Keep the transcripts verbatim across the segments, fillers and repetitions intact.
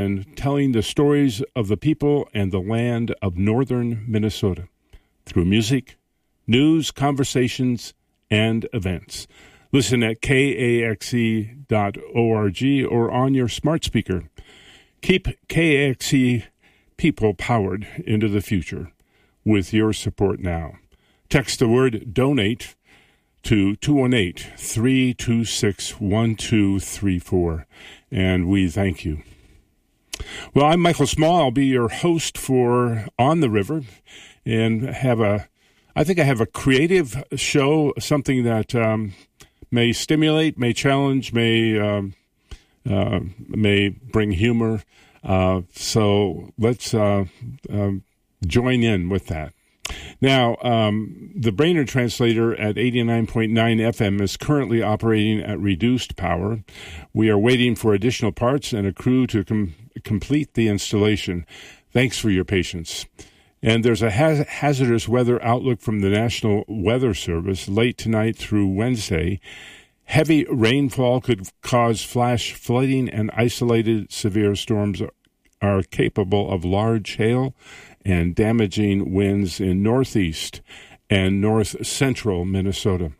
and telling the stories of the people and the land of northern Minnesota through music, news, conversations, and events. Listen at K A X E dot org or on your smart speaker. Keep K A X E people powered into the future with your support now. Text the word DONATE to two one eight, three two six, one two three four, and we thank you. Well, I'm Michael Small. I'll be your host for On the River, and have a, I think I have a creative show, something that um, may stimulate, may challenge, may um, uh, may bring humor. Uh, so let's uh, um, join in with that. Now, um, the Brainerd Translator at eighty-nine point nine F M is currently operating at reduced power. We are waiting for additional parts and a crew to com- complete the installation. Thanks for your patience. And there's a haz- hazardous weather outlook from the National Weather Service late tonight through Wednesday. Heavy rainfall could cause flash flooding, and isolated severe storms are capable of large hail and damaging winds in northeast and north-central Minnesota.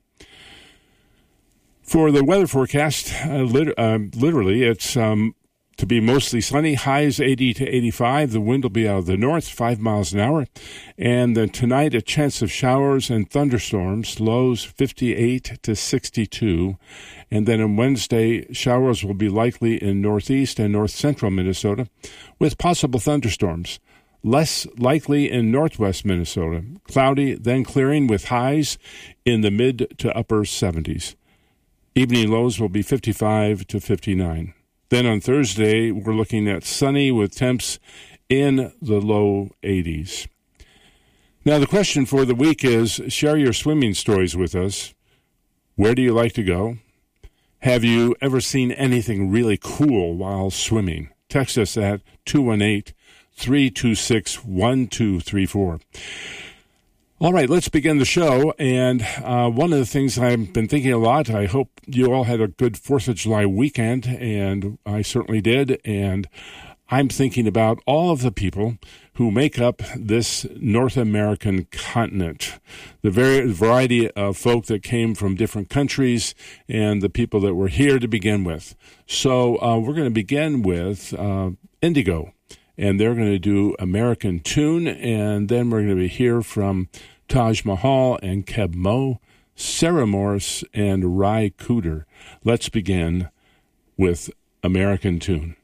For the weather forecast, uh, lit- uh, literally, it's um, to be mostly sunny, highs eighty to eighty-five. The wind will be out of the north, five miles an hour. And then tonight, a chance of showers and thunderstorms, lows fifty-eight to sixty-two. And then on Wednesday, showers will be likely in northeast and north-central Minnesota, with possible thunderstorms. Less likely in northwest Minnesota. Cloudy, then clearing with highs in the mid to upper seventies. Evening lows will be fifty-five to fifty-nine. Then on Thursday, we're looking at sunny with temps in the low eighties. Now, the question for the week is, share your swimming stories with us. Where do you like to go? Have you ever seen anything really cool while swimming? Text us at two one eight, three two six, one two three four. All right, let's begin the show. And uh, one of the things I've been thinking a lot, I hope you all had a good fourth of July weekend, and I certainly did. And I'm thinking about all of the people who make up this North American continent, the very variety of folk that came from different countries and the people that were here to begin with. So uh, we're going to begin with uh, Indigo. And they're going to do American Tune, and then we're going to hear from Taj Mahal and Keb Mo, Sarah Morris, and Ry Cooder. Let's begin with American Tune.